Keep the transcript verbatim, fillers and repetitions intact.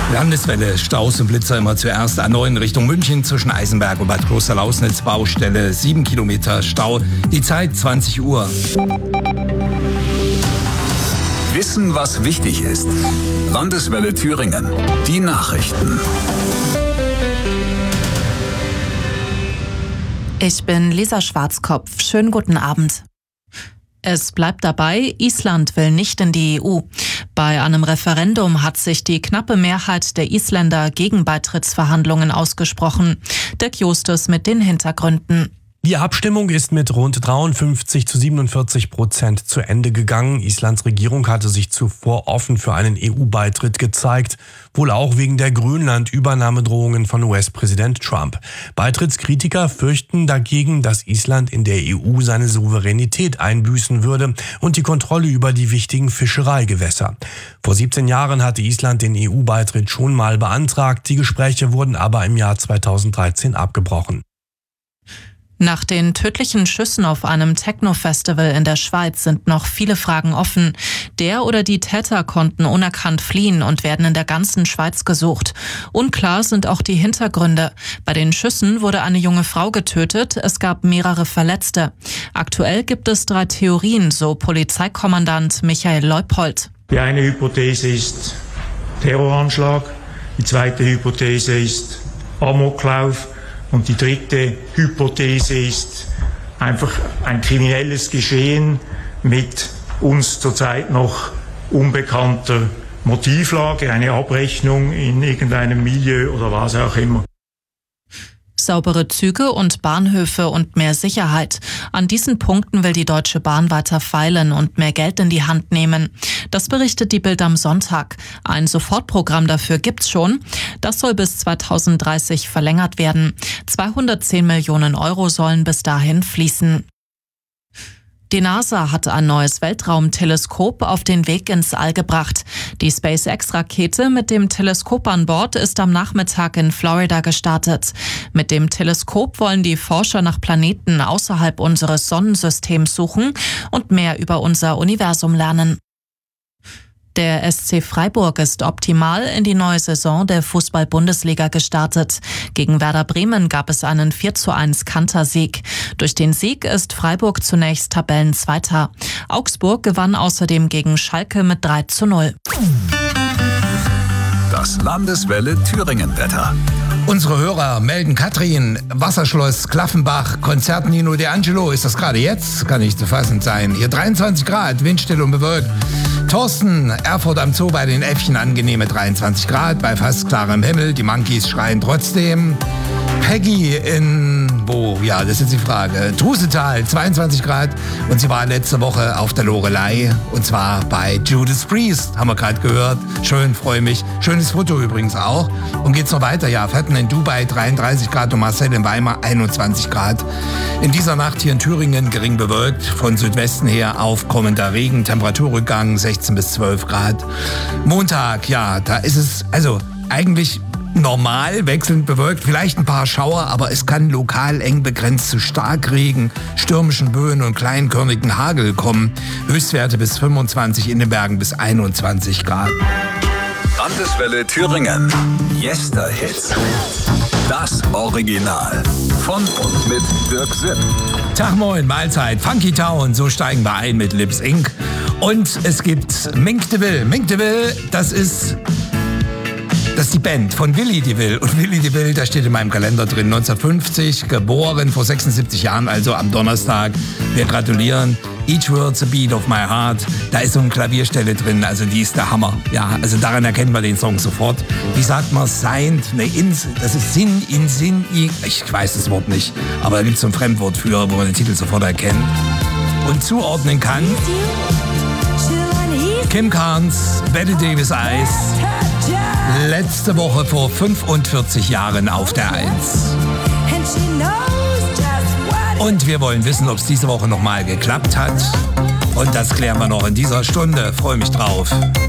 Landeswelle, Staus und Blitzer immer zuerst A neun Richtung München zwischen Eisenberg und Bad Klosterlausnitz, Baustelle, sieben Kilometer Stau, die Zeit zwanzig Uhr. Wissen, was wichtig ist. Landeswelle Thüringen. Die Nachrichten. Ich bin Lisa Schwarzkopf. Schönen guten Abend. Es bleibt dabei, Island will nicht in die E U. Bei einem Referendum hat sich die knappe Mehrheit der Isländer gegen Beitrittsverhandlungen ausgesprochen. Dirk Justus mit den Hintergründen. Die Abstimmung ist mit rund dreiundfünfzig zu siebenundvierzig Prozent zu Ende gegangen. Islands Regierung hatte sich zuvor offen für einen E U-Beitritt gezeigt, wohl auch wegen der Grönland-Übernahmedrohungen von U S-Präsident Trump. Beitrittskritiker fürchten dagegen, dass Island in der E U seine Souveränität einbüßen würde und die Kontrolle über die wichtigen Fischereigewässer. Vor siebzehn Jahren hatte Island den E U-Beitritt schon mal beantragt, die Gespräche wurden aber im Jahr zweitausenddreizehn abgebrochen. Nach den tödlichen Schüssen auf einem Techno-Festival in der Schweiz sind noch viele Fragen offen. Der oder die Täter konnten unerkannt fliehen und werden in der ganzen Schweiz gesucht. Unklar sind auch die Hintergründe. Bei den Schüssen wurde eine junge Frau getötet, es gab mehrere Verletzte. Aktuell gibt es drei Theorien, so Polizeikommandant Michael Leupold. Die eine Hypothese ist Terroranschlag, die zweite Hypothese ist Amoklauf. Und die dritte Hypothese ist einfach ein kriminelles Geschehen mit uns zurzeit noch unbekannter Motivlage, eine Abrechnung in irgendeinem Milieu oder was auch immer. Saubere Züge und Bahnhöfe und mehr Sicherheit. An diesen Punkten will die Deutsche Bahn weiter feilen und mehr Geld in die Hand nehmen. Das berichtet die Bild am Sonntag. Ein Sofortprogramm dafür gibt's schon. Das soll bis zweitausenddreißig verlängert werden. zweihundertzehn Millionen Euro sollen bis dahin fließen. Die NASA hat ein neues Weltraumteleskop auf den Weg ins All gebracht. Die SpaceX-Rakete mit dem Teleskop an Bord ist am Nachmittag in Florida gestartet. Mit dem Teleskop wollen die Forscher nach Planeten außerhalb unseres Sonnensystems suchen und mehr über unser Universum lernen. Der S C Freiburg ist optimal in die neue Saison der Fußball-Bundesliga gestartet. Gegen Werder Bremen gab es einen vier zu eins Kantersieg. Durch den Sieg ist Freiburg zunächst Tabellenzweiter. Augsburg gewann außerdem gegen Schalke mit drei zu null. Das Landeswelle Thüringen-Wetter. Unsere Hörer melden Katrin, Wasserschloss, Klaffenbach, Konzert Nino D'Angelo. Ist das gerade jetzt? Kann nicht zu fassen sein. Hier dreiundzwanzig Grad, windstill und bewölkt. Thorsten, Erfurt am Zoo bei den Äffchen, angenehme dreiundzwanzig Grad, bei fast klarem Himmel. Die Monkeys schreien trotzdem. Peggy in, wo, ja, das ist jetzt die Frage, Trusetal, zweiundzwanzig Grad. Und sie war letzte Woche auf der Loreley, und zwar bei Judas Priest, haben wir gerade gehört. Schön, freue mich. Schönes Foto übrigens auch. Und geht's noch weiter, ja, Fetten in Dubai, dreiunddreißig Grad und Marcel in Weimar, einundzwanzig Grad. In dieser Nacht hier in Thüringen gering bewölkt, von Südwesten her aufkommender Regen, Temperaturrückgang sechzehn bis zwölf Grad. Montag, ja, da ist es, also eigentlich normal, wechselnd bewölkt, vielleicht ein paar Schauer, aber es kann lokal eng begrenzt zu Starkregen, stürmischen Böen und kleinkörnigen Hagel kommen. Höchstwerte bis fünfundzwanzig, in den Bergen bis einundzwanzig Grad. Landeswelle Thüringen. Yesterhits. Das Original. Von und mit Dirk Sipp. Tag moin, Mahlzeit, Funky Town, so steigen wir ein mit Lips Incorporated. Und es gibt Mink DeVille. Mink DeVille, das ist... Das ist die Band von Willi DeVille. Und Willi DeVille, da steht in meinem Kalender drin, neunzehnhundertfünfzig, geboren, vor sechsundsiebzig Jahren, also am Donnerstag. Wir gratulieren. Each Word's a Beat of My Heart. Da ist so eine Klavierstelle drin, also die ist der Hammer. Ja, also daran erkennen wir den Song sofort. Wie sagt man, Signed, ne, ins, das ist Sinn, in Sinn, ich weiß das Wort nicht, aber da gibt es so ein Fremdwort für, wo man den Titel sofort erkennt und zuordnen kann. Kim Carnes, Bette Davis Eyes. Letzte Woche vor fünfundvierzig Jahren auf der Eins. Und wir wollen wissen, ob es diese Woche nochmal geklappt hat. Und das klären wir noch in dieser Stunde. Freue mich drauf.